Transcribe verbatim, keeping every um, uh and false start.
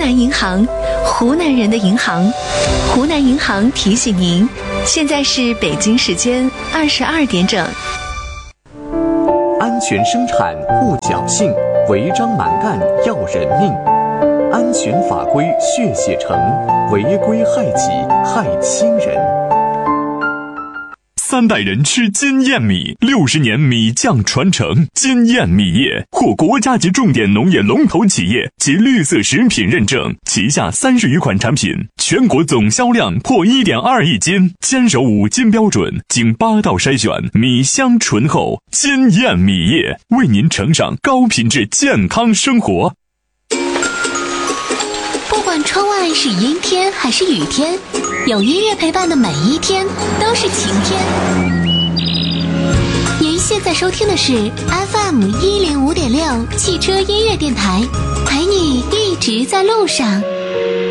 南银行，湖南人的银行。湖南银行提醒您，现在是北京时间二十二点整。 安全生产护侥幸，违章蛮干要人命。安全法规血写成，违规害己害亲人。 三代人吃金燕米，六十年米酱传承。金燕米业获国家级重点农业龙头企业及绿色食品认证，旗下三十余款产品，全国总销量破 一点二亿斤，坚守五金标准，经八道筛选，米香醇厚。金燕米业为您呈上高品质健康生活。 不管窗外是阴天还是雨天，有音乐陪伴的每一天都是晴天。您现在收听的是 F M 一零五点六汽车音乐电台，陪你一直在路上。